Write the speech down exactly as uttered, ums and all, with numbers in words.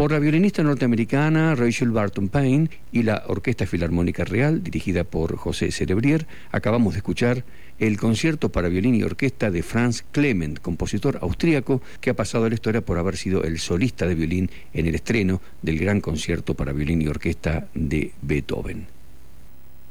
Por la violinista norteamericana Rachel Barton Payne y la Orquesta Filarmónica Real, dirigida por José Cerebrier, acabamos de escuchar el concierto para violín y orquesta de Franz Clement, compositor austríaco que ha pasado a la historia por haber sido el solista de violín en el estreno del gran concierto para violín y orquesta de Beethoven.